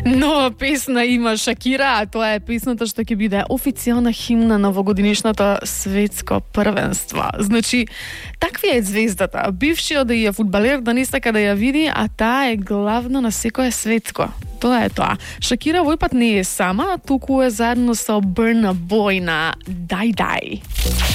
Нова песна има Шакира, а тоа е песната што ќе биде официјална химна на овогодинешното светско првенство. Значи, такви е звездата. Бившиот да е фудбалер да не сака да ја види, а таа е главна на секое светско. Тоа е тоа. Шакира овој пат не е сама, туку е заедно со Burna Boy на Дай Дай.